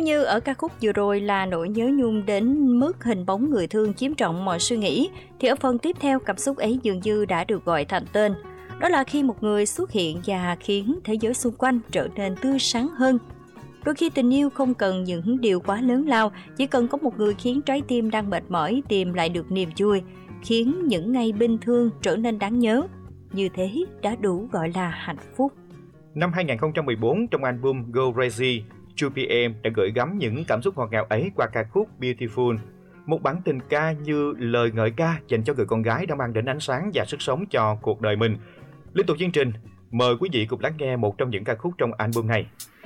như ở ca khúc vừa rồi là nỗi nhớ nhung đến mức hình bóng người thương chiếm trọn mọi suy nghĩ, thì ở phần tiếp theo cảm xúc ấy dường như đã được gọi thành tên. Đó là khi một người xuất hiện và khiến thế giới xung quanh trở nên tươi sáng hơn. Đôi khi tình yêu không cần những điều quá lớn lao, chỉ cần có một người khiến trái tim đang mệt mỏi tìm lại được niềm vui, khiến những ngày bình thường trở nên đáng nhớ. Như thế đã đủ gọi là hạnh phúc. Năm 2014, trong album Go Crazy, 2PM đã gửi gắm những cảm xúc ngọt ngào ấy qua ca khúc Beautiful, một bản tình ca như lời ngợi ca dành cho người con gái đã mang đến ánh sáng và sức sống cho cuộc đời mình. Liên tục chương trình, mời quý vị cùng lắng nghe một trong những ca khúc trong album này.